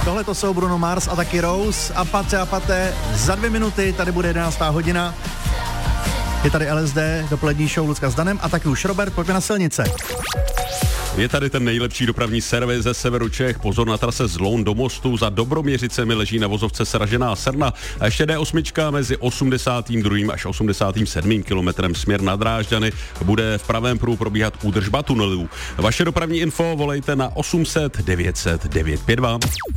Tohle to jsou Bruno Mars a taky Rose a Pate. Za 2 minuty tady bude 11. hodina. Je tady LSD, dopolední show Lucka s Danem a taky už Robert, pojďme na silnice. Je tady ten nejlepší dopravní servis ze severu Čech. Pozor na trase z Loun do Mostu. Za Dobroměřicemi leží na vozovce sražená srna. A ještě D8 mezi 82. až 87. kilometrem směr na Drážďany. Bude v pravém pruhu probíhat údržba tunelů. Vaše dopravní info volejte na 800 900 952.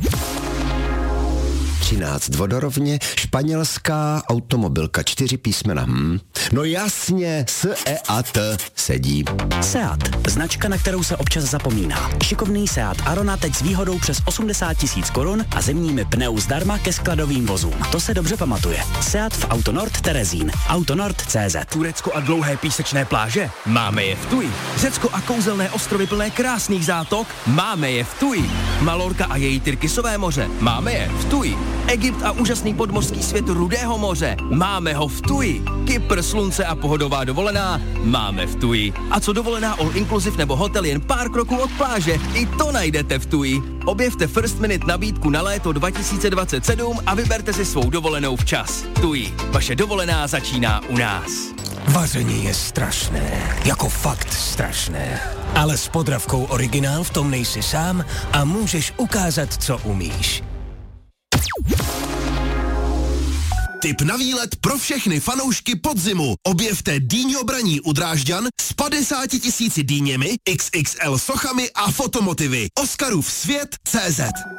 13 vodorovně, španělská automobilka, 4 písmena. No jasně, SEAT sedí. SEAT, značka, na kterou se občas zapomíná. Šikovný SEAT Arona teď s výhodou přes 80 000 korun a zimními pneu zdarma ke skladovým vozům. To se dobře pamatuje. SEAT v Autonord Terezín. Autonord.cz. Turecko a dlouhé písečné pláže? Máme je v Tuji. Řecko a kouzelné ostrovy plné krásných zátok? Máme je v Tuji. Malorka a její Tyrkisové moře? Máme je v Tuji. Egypt a úžasný podmořský svět Rudého moře? Máme ho v Tuji. Kypr, slunce a pohodová dovolená? Máme v Tuji. A co dovolená all inclusive nebo hotel jen pár kroků od pláže? I to najdete v Tuji. Objevte First Minute nabídku na léto 2027 a vyberte si svou dovolenou včas. Tuji. Vaše dovolená začíná u nás. Vaření je strašné, jako fakt strašné. Ale s Podravkou Originál v tom nejsi sám a můžeš ukázat, co umíš. Tip na výlet pro všechny fanoušky podzimu. Objevte Dýňo Braní u Drážďan s 50 000 dýněmi, XXL sochami a fotomotivy. Oscarův svět.cz.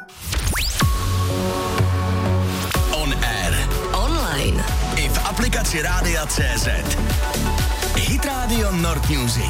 On air. Online. I v aplikaci Rádia.cz. Hit Radio Nord Music.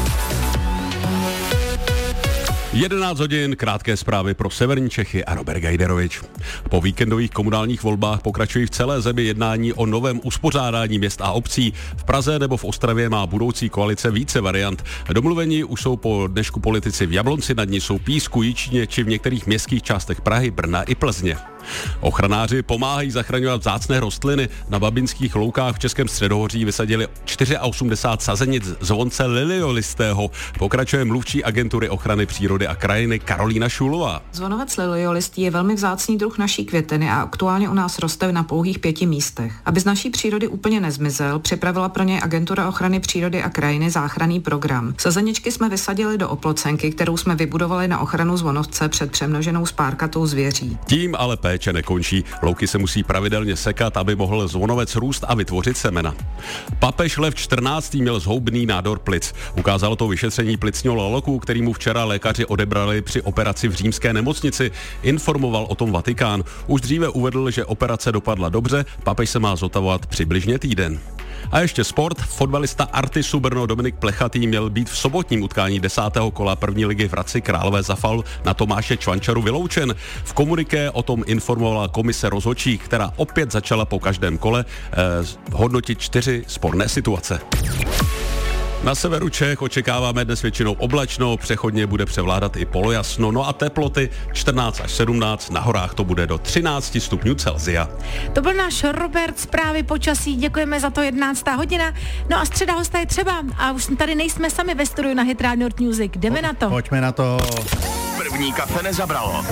11 hodin, krátké zprávy pro severní Čechy a Robert Gajderovič. Po víkendových komunálních volbách pokračují v celé zemi jednání o novém uspořádání měst a obcí. V Praze nebo v Ostravě má budoucí koalice více variant. Domluvení už jsou po dnešku politici v Jablonci nad Nisou, Písku, Jičíně či v některých městských částech Prahy, Brna i Plzně. Ochranáři pomáhají zachraňovat vzácné rostliny. Na Babinských loukách v Českém středohoří vysadili 84 sazenic zvonce liliolistého. Pokračuje mluvčí agentury ochrany přírody a krajiny Karolína Šulová. Zvonovec liliolistý je velmi vzácný druh naší květeny a aktuálně u nás roste na pouhých 5 místech. Aby z naší přírody úplně nezmizel, připravila pro něj agentura ochrany přírody a krajiny záchranný program. Sazeničky jsme vysadili do oplocenky, kterou jsme vybudovali na ochranu zvonovce před přemnoženou spárkatou zvěří. Tím ale péče nekončí. Louky se musí pravidelně sekat, aby mohl zvonovec růst a vytvořit semena. Papež Lev XIV. Měl zhoubný nádor plic. Ukázalo to vyšetření plicního laloku, který mu včera lékaři odebrali při operaci v římské nemocnici. Informoval o tom Vatikán. Už dříve uvedl, že operace dopadla dobře, papež se má zotavovat přibližně týden. A ještě sport. Fotbalista Artisu Brno Dominik Plechatý měl být v sobotním utkání 10. kola první ligy v Hradci Králové za faul na Tomáše Čvančaru vyloučen. V komuniké o tom informovala komise rozhodčí, která opět začala po každém kole hodnotit 4 sporné situace. Na severu Čech očekáváme dnes většinou oblačno, přechodně bude převládat i polojasno, no a teploty 14 až 17, na horách to bude do 13 stupňů Celsia. To byl náš Robert, zprávy počasí, děkujeme za to 11. hodina, no a středa hosta je třeba a už tady nejsme sami ve studiu na Hit Radio Nord Music, jdeme na to. Pojďme na to. První kafe nezabralo.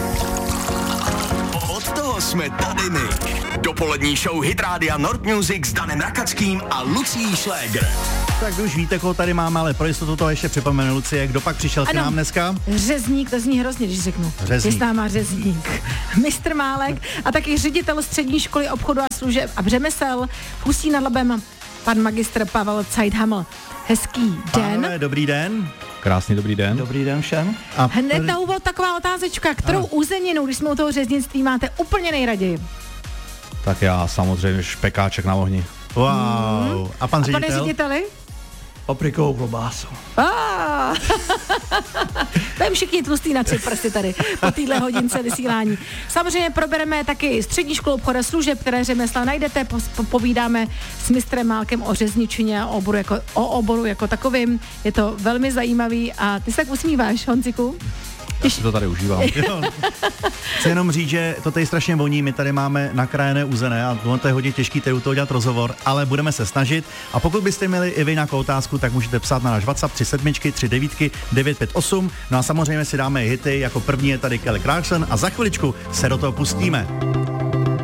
Od toho jsme tady my. Dopolední show Hit Radio Nord Music s Danem Rakackým a Lucií Šlégr. Tak už víte, koho tady máme, ale pro jistotu to ještě připomenu, Lucie. Kdo pak přišel k nám dneska? Řezník, to zní hrozně, když řeknu. Řezník. Je s náma Řezník. Mistr Málek a taky ředitel střední školy obchodu a služeb a řemesel v Ústí nad Labem, pan magistr Pavel Zeithaml. Hezký den. Pánové, dobrý den. Krásný dobrý den. Dobrý den všem. A hned na úvod taková otázečka, kterou uzeninu, když jsme u toho řeznictví, máte úplně nejraději? Tak já samozřejmě špekáček na ohni. Wow. A pan ředitel? Pane řediteli? Paprikovou klobásu. Budeme všichni tlustý na 3 prsty tady po téhle hodince vysílání. Samozřejmě probereme taky střední školu obchodu a služeb, které řemesla najdete, povídáme s mistrem Málkem o řezničině a o oboru jako takovým. Je to velmi zajímavý a ty se tak usmíváš, Honziku? Já si to tady užívám. Chci jenom říct, že to tady strašně voní, my tady máme nakrájené uzené a to je hodně těžký tady u toho dělat rozhovor, ale budeme se snažit. A pokud byste měli i vy nějakou otázku, tak můžete psát na náš WhatsApp 37 39 958. No a samozřejmě si dáme hity, jako první je tady Kelly Clarkson a za chviličku se do toho pustíme.